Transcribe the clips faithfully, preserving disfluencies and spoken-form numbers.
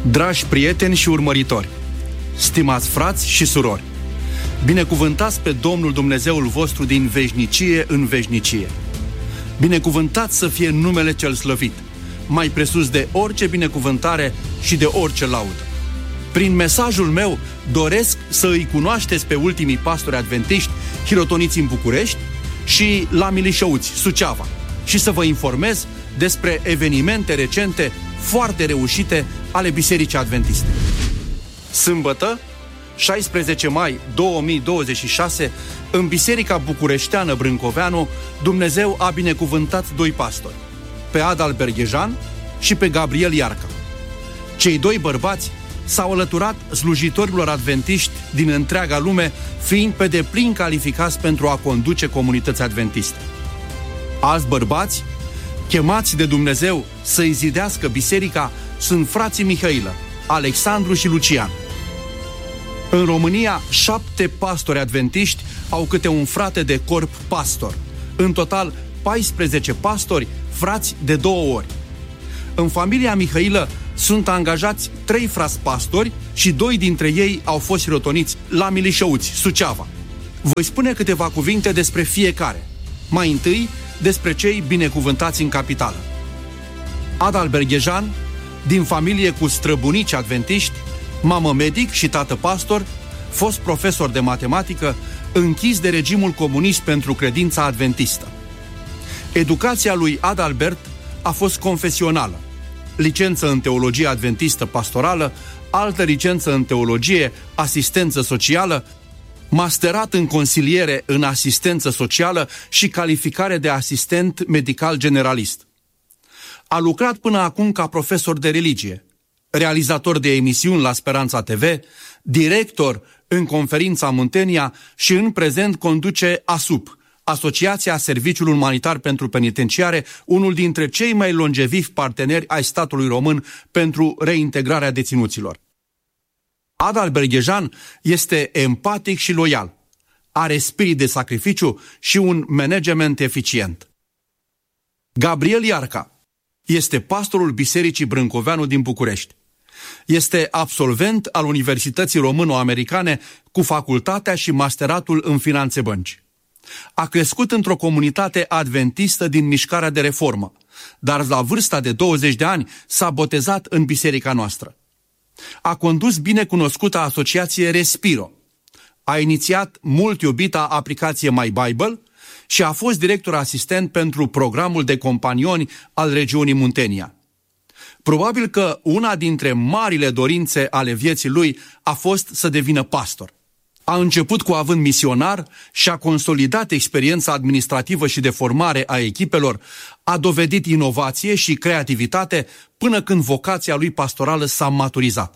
Dragi prieteni și urmăritori, stimați frați și surori, binecuvântați pe Domnul Dumnezeul vostru din veșnicie în veșnicie. Binecuvântat să fie numele cel slăvit, mai presus de orice binecuvântare și de orice laudă. Prin mesajul meu doresc să îi cunoașteți pe ultimii pastori adventiști hirotoniți în București și la Milișăuți, Suceava, și să vă informez despre evenimente recente foarte reușite ale Bisericii Adventiste. Sâmbătă, șaisprezece mai două mii douăzeci și șase, în Biserica Bucureșteană Brâncoveanu, Dumnezeu a binecuvântat doi pastori, pe Adal Berghejan și pe Gabriel Iarca. Cei doi bărbați s-au alăturat slujitorilor adventiști din întreaga lume, fiind pe deplin calificați pentru a conduce comunități adventiste. Alți bărbați, chemați de Dumnezeu să-i zidească biserica, sunt frații Mihailă, Alexandru și Lucian. În România, șapte pastori adventiști au câte un frate de corp pastor. În total, paisprezece pastori, frați de două ori. În familia Mihailă sunt angajați trei frați pastori și doi dintre ei au fost hirotoniți la Milișăuți, Suceava. Voi spune câteva cuvinte despre fiecare. Mai întâi, despre cei binecuvântați în capitală. Adal Berghejan, din familie cu străbunici adventiști, mamă medic și tată pastor, fost profesor de matematică, închis de regimul comunist pentru credința adventistă. Educația lui Adalbert a fost confesională, licență în teologie adventistă pastorală, altă licență în teologie, asistență socială, masterat în consiliere în asistență socială și calificare de asistent medical generalist. A lucrat până acum ca profesor de religie, realizator de emisiuni la Speranța T V, director în Conferința Muntenia și în prezent conduce ASUP, Asociația Serviciului Umanitar pentru Penitenciare, unul dintre cei mai longevivi parteneri ai statului român pentru reintegrarea deținuților. Adal Berghejan este empatic și loial, are spirit de sacrificiu și un management eficient. Gabriel Iarca este pastorul Bisericii Brâncoveanu din București. Este absolvent al Universității Româno-Americane cu facultatea și masteratul în finanțe bănci. A crescut într-o comunitate adventistă din mișcarea de reformă, dar la vârsta de douăzeci de ani s-a botezat în biserica noastră. A condus binecunoscuta asociație Respiro, a inițiat mult iubita aplicație My Bible și a fost director asistent pentru programul de companioni al regiunii Muntenia. Probabil că una dintre marile dorințe ale vieții lui a fost să devină pastor. A început cu avânt misionar și a consolidat experiența administrativă și de formare a echipelor, a dovedit inovație și creativitate până când vocația lui pastorală s-a maturizat.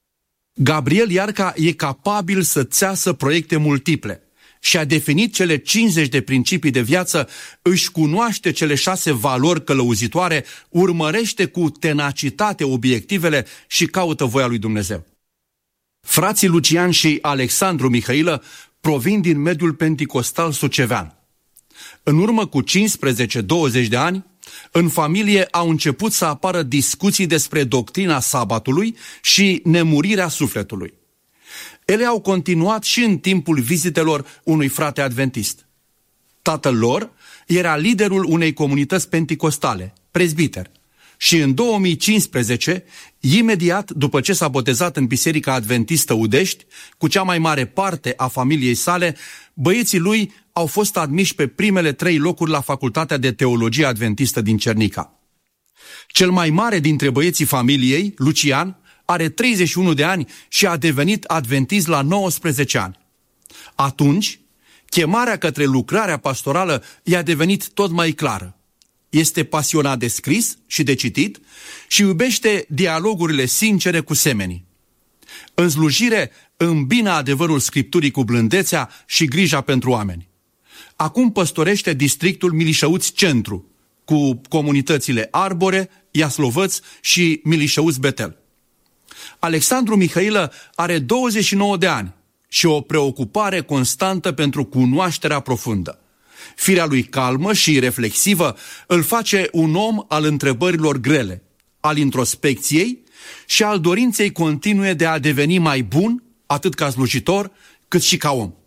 Gabriel Iarca e capabil să țeasă proiecte multiple și a definit cele cincizeci de principii de viață, își cunoaște cele șase valori călăuzitoare, urmărește cu tenacitate obiectivele și caută voia lui Dumnezeu. Frații Lucian și Alexandru Mihailă provin din mediul penticostal sucevean. În urmă cu cincisprezece douăzeci de ani, în familie au început să apară discuții despre doctrina sabatului și nemurirea sufletului. Ele au continuat și în timpul vizitelor unui frate adventist. Tatăl lor era liderul unei comunități penticostale, prezbiter, și în două mii cincisprezece, imediat după ce s-a botezat în Biserica Adventistă Udești, cu cea mai mare parte a familiei sale, băieții lui au fost admiși pe primele trei locuri la Facultatea de Teologie Adventistă din Cernica. Cel mai mare dintre băieții familiei, Lucian, are treizeci și unu de ani și a devenit adventist la nouăsprezece ani. Atunci, chemarea către lucrarea pastorală i-a devenit tot mai clară. Este pasionat de scris și de citit și iubește dialogurile sincere cu semenii. În slujire îmbină adevărul Scripturii cu blândețea și grija pentru oameni. Acum păstorește districtul Milișăuți Centru, cu comunitățile Arbore, Iaslovăț și Milișăuți Betel. Alexandru Mihailă are douăzeci și nouă de ani și o preocupare constantă pentru cunoașterea profundă. Firea lui calmă și reflexivă îl face un om al întrebărilor grele, al introspecției și al dorinței continue de a deveni mai bun, atât ca slujitor, cât și ca om.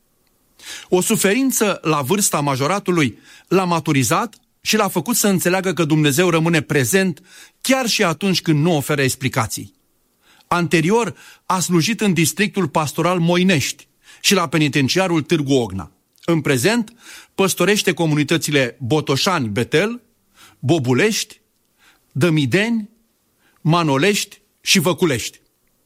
O suferință la vârsta majoratului l-a maturizat și l-a făcut să înțeleagă că Dumnezeu rămâne prezent chiar și atunci când nu oferă explicații. Anterior a slujit în districtul pastoral Moinești și la penitenciarul Târgu Ogna. În prezent păstorește comunitățile Botoșani, Betel, Bobulești, Dămideni, Manolești și Văculești.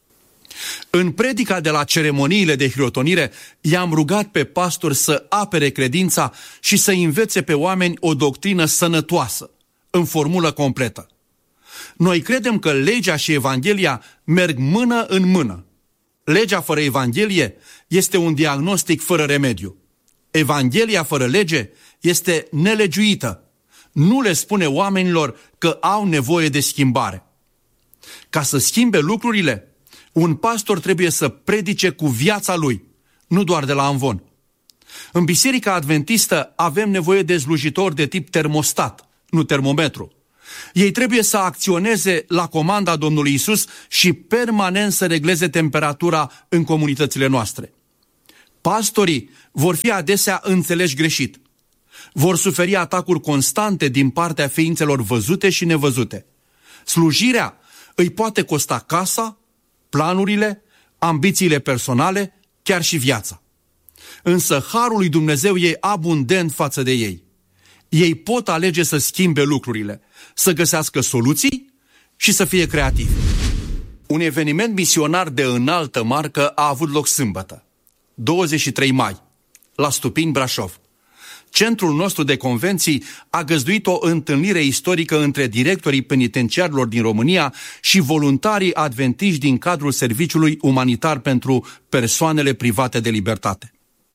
În predica de la ceremoniile de hirotonire i-am rugat pe pastor să apere credința și să învețe pe oameni o doctrină sănătoasă, în formulă completă. Noi credem că legea și Evanghelia merg mână în mână. Legea fără Evanghelie este un diagnostic fără remediu. Evanghelia fără lege este nelegiuită. Nu le spune oamenilor că au nevoie de schimbare. Ca să schimbe lucrurile, un pastor trebuie să predice cu viața lui, nu doar de la amvon. În Biserica Adventistă avem nevoie de slujitori de tip termostat, nu termometru. Ei trebuie să acționeze la comanda Domnului Isus și permanent să regleze temperatura în comunitățile noastre. Pastorii vor fi adesea înțeleși greșit. Vor suferi atacuri constante din partea ființelor văzute și nevăzute. Slujirea îi poate costa casa, planurile, ambițiile personale, chiar și viața. Însă harul lui Dumnezeu e abundent față de ei. Ei pot alege să schimbe lucrurile, să găsească soluții și să fie creativi. Un eveniment misionar de înaltă marcă a avut loc sâmbătă, douăzeci și trei mai, la Stupini, Brașov. Centrul nostru de convenții a găzduit o întâlnire istorică între directorii penitenciarilor din România și voluntarii adventiști din cadrul Serviciului Umanitar pentru Persoanele Private de Libertate.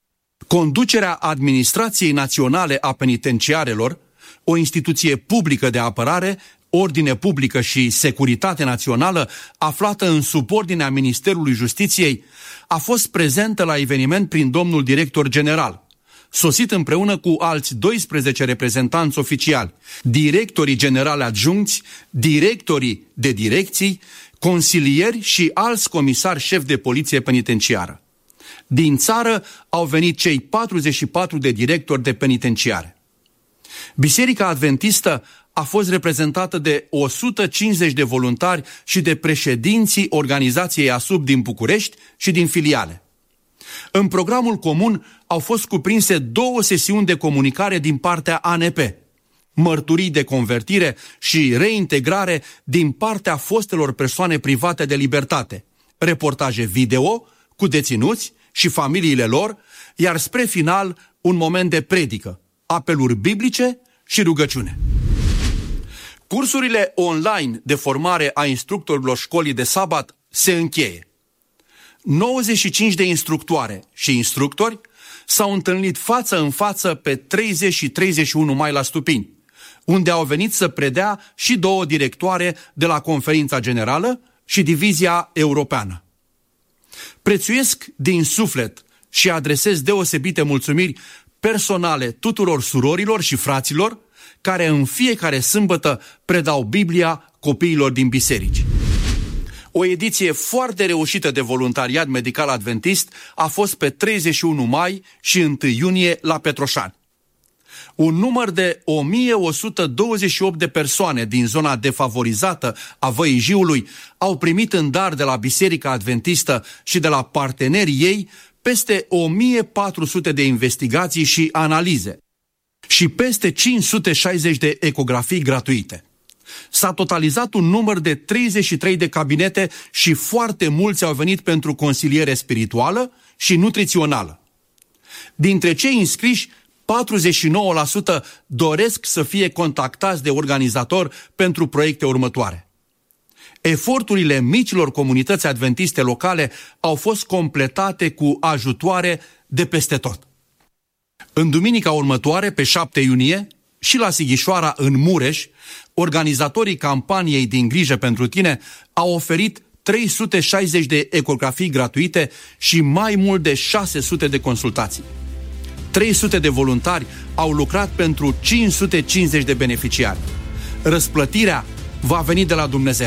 Conducerea Administrației Naționale a Penitenciarelor, o instituție publică de apărare, ordine publică și securitate națională, aflată în subordinea Ministerului Justiției, a fost prezentă la eveniment prin domnul director general, sosit împreună cu alți doisprezece reprezentanți oficiali, directorii generali adjuncți, directorii de direcții, consilieri și alți comisari șefi de poliție penitenciară. Din țară au venit cei patruzeci și patru de directori de penitenciare. Biserica Adventistă a fost reprezentată de o sută cincizeci de voluntari și de președinții organizației ASUB din București și din filiale. În programul comun au fost cuprinse două sesiuni de comunicare din partea A N P, mărturii de convertire și reintegrare din partea fostelor persoane private de libertate, reportaje video cu deținuți și familiile lor, iar spre final un moment de predică, apeluri biblice și rugăciune. Cursurile online de formare a instructorilor școlii de sabat se încheie. nouăzeci și cinci de instructoare și instructori s-au întâlnit față în față pe treizeci și treizeci și unu mai la Stupini, unde au venit să predea și două directoare de la Conferința Generală și Divizia Europeană. Prețuiesc din suflet și adresez deosebite mulțumiri personale tuturor surorilor și fraților care în fiecare sâmbătă predau Biblia copiilor din biserici. O ediție foarte reușită de voluntariat medical adventist a fost pe treizeci și unu mai și unu iunie la Petroșani. Un număr de o mie o sută douăzeci și opt de persoane din zona defavorizată a Văii Jiului au primit în dar de la Biserica Adventistă și de la partenerii ei peste o mie patru sute de investigații și analize și peste cinci sute șaizeci de ecografii gratuite. S-a totalizat un număr de treizeci și trei de cabinete și foarte mulți au venit pentru consiliere spirituală și nutrițională. Dintre cei înscriși, patruzeci și nouă la sută doresc să fie contactați de organizator pentru proiecte următoare. Eforturile micilor comunități adventiste locale au fost completate cu ajutoare de peste tot. În duminica următoare, pe șapte iunie, și la Sighișoara, în Mureș, organizatorii campaniei Din grijă pentru tine au oferit trei sute șaizeci de ecografii gratuite și mai mult de șase sute de consultații. trei sute de voluntari au lucrat pentru cinci sute cincizeci de beneficiari. Răsplătirea va veni de la Dumnezeu.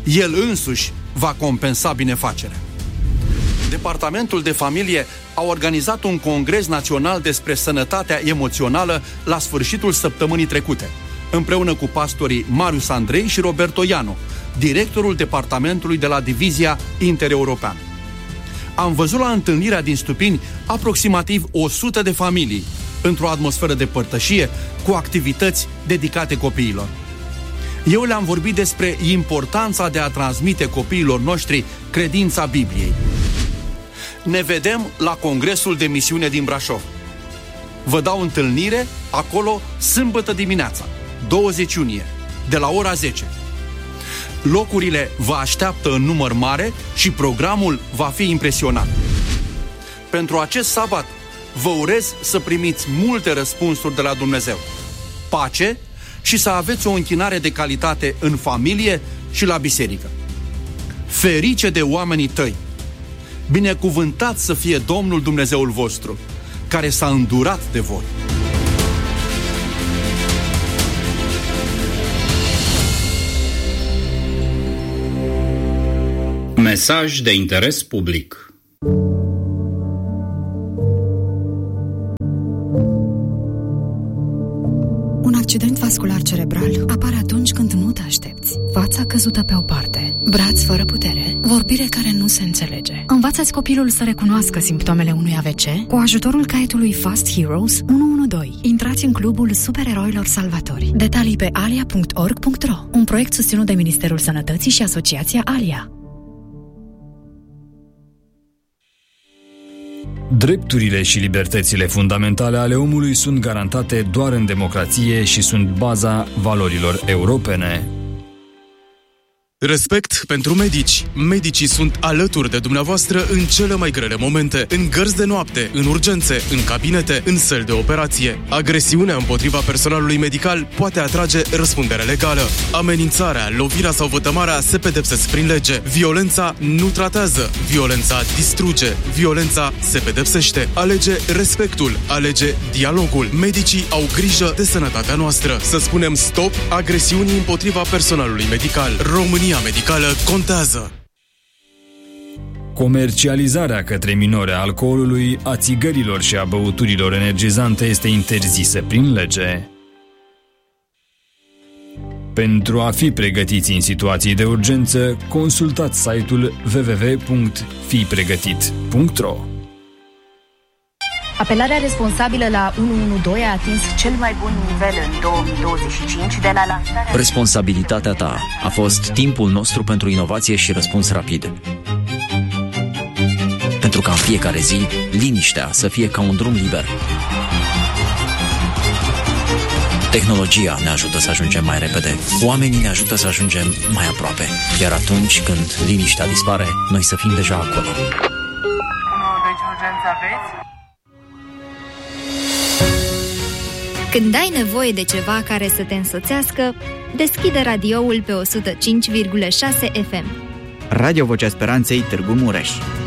El însuși va compensa binefacerea. Departamentul de Familie a organizat un congres național despre sănătatea emoțională la sfârșitul săptămânii trecute, împreună cu pastorii Marius Andrei și Roberto Ianu, directorul departamentului de la Divizia Intereuropeană. Am văzut la întâlnirea din Stupini aproximativ o sută de familii, într-o atmosferă de părtășie, cu activități dedicate copiilor. Eu le-am vorbit despre importanța de a transmite copiilor noștri credința Bibliei. Ne vedem la Congresul de Misiune din Brașov. Vă dau întâlnire acolo sâmbătă dimineața, douăzeci iunie, de la ora zece. Locurile vă așteaptă în număr mare și programul va fi impresionant. Pentru acest sabat vă urez să primiți multe răspunsuri de la Dumnezeu, pace și să aveți o închinare de calitate în familie și la biserică. Ferice de oamenii tăi! Binecuvântat să fie Domnul Dumnezeul vostru, care s-a îndurat de voi. Mesaj de interes public. Un accident vascular cerebral apare atunci când nu te aștepți. Fața căzută pe o parte, braț fără putere, vorbire care nu se înțelege. Învață-ți copilul să recunoască simptomele unui A V C cu ajutorul caietului Fast Heroes unu unu doi. Intrați în clubul supereroilor salvatori. Detalii pe alia punct org punct ro. Un proiect susținut de Ministerul Sănătății și Asociația Alia. Drepturile și libertățile fundamentale ale omului sunt garantate doar în democrație și sunt baza valorilor europene. Respect pentru medici. Medicii sunt alături de dumneavoastră în cele mai grele momente, în gărzi de noapte, în urgențe, în cabinete, în săli de operație. Agresiunea împotriva personalului medical poate atrage răspundere legală. Amenințarea, lovirea sau vătămarea se pedepsesc prin lege. Violența nu tratează, violența distruge, violența se pedepsește. Alege respectul, alege dialogul. Medicii au grijă de sănătatea noastră. Să spunem stop agresiunii împotriva personalului medical. România medicală contează. Comercializarea către minori a alcoolului, a țigărilor și a băuturilor energizante este interzisă prin lege. Pentru a fi pregătiți în situații de urgență, consultați site-ul w w w punct fi pregătit punct ro. Apelarea responsabilă la unu unu doi a atins cel mai bun nivel în două mii douăzeci și cinci de la lansarea... Responsabilitatea ta a fost timpul nostru pentru inovație și răspuns rapid. Pentru ca în fiecare zi, liniștea să fie ca un drum liber. Tehnologia ne ajută să ajungem mai repede, oamenii ne ajută să ajungem mai aproape. Iar atunci când liniștea dispare, noi să fim deja acolo. Deci urgență aveți? Când ai nevoie de ceva care să te însoțească, deschide radioul pe o sută cinci virgulă șase F M. Radio Vocea Speranței, Târgu Mureș.